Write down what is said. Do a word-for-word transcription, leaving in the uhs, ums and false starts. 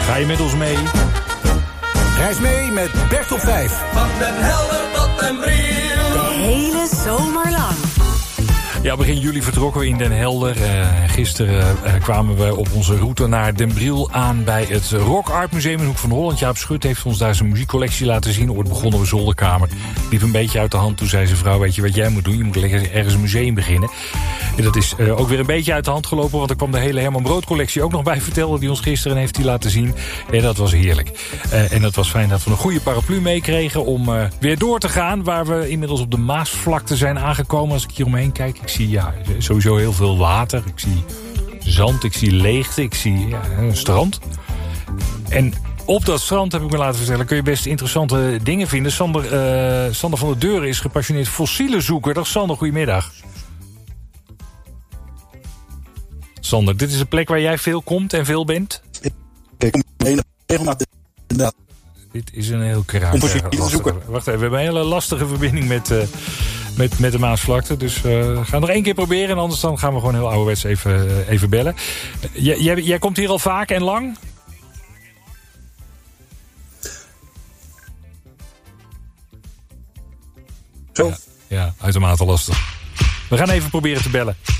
Ga je met ons mee? Reis mee met Bert op vijf. Van Den Helder tot Den Briel. De hele zomer lang. Ja, begin juli vertrokken we in Den Helder. Uh, gisteren uh, kwamen we op onze route naar Den Briel aan bij het Rock Art Museum in Hoek van Holland. Jaap Schut heeft ons daar zijn muziekcollectie laten zien. Ooit begonnen we zolderkamer. Liep een beetje uit de hand. Toen zei zijn vrouw, weet je wat jij moet doen? Je moet lekker ergens een museum beginnen. En dat is uh, ook weer een beetje uit de hand gelopen. Want er kwam de hele Herman Brood collectie ook nog bij vertellen. Die ons gisteren heeft die laten zien. En dat was heerlijk. Uh, en dat was fijn dat we een goede paraplu meekregen om uh, weer door te gaan. Waar we inmiddels op de Maasvlakte zijn aangekomen. Als ik hier omheen kijk, ik zie ja, sowieso heel veel water. Ik zie zand, ik zie leegte, ik zie ja, een strand. En op dat strand, heb ik me laten vertellen, kun je best interessante dingen vinden. Sander, uh, Sander van der Deuren is gepassioneerd fossielenzoeker. Dag Sander, goedemiddag. Sander, dit is een plek waar jij veel komt en veel bent? Ik kom regelmatig inderdaad. Dit is een heel kraak. Wacht even, we hebben een hele lastige verbinding met, uh, met, met de Maasvlakte. Dus uh, we gaan nog één keer proberen en anders dan gaan we gewoon heel ouderwets even, uh, even bellen. Uh, jij, jij, jij komt hier al vaak en lang? Zo. Ja, ja, uitermate lastig. We gaan even proberen te bellen.